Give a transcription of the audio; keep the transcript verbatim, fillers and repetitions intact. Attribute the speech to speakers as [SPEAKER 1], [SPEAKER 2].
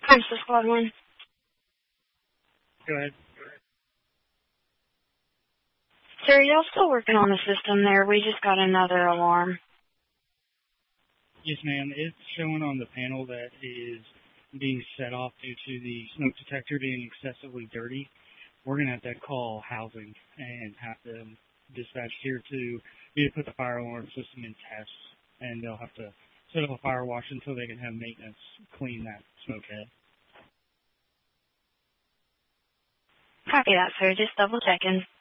[SPEAKER 1] I'm so squad one.
[SPEAKER 2] Go ahead.
[SPEAKER 1] Sir, y'all still working on the system there? We just got another alarm.
[SPEAKER 2] Yes, ma'am. It's showing on the panel that is being set off due to the smoke detector being excessively dirty. We're going to have to call housing and have them dispatched here to be to put the fire alarm system in test, and they'll have to set up a fire wash until they can have maintenance clean that smoke head.
[SPEAKER 1] Copy that, sir. Just double checking.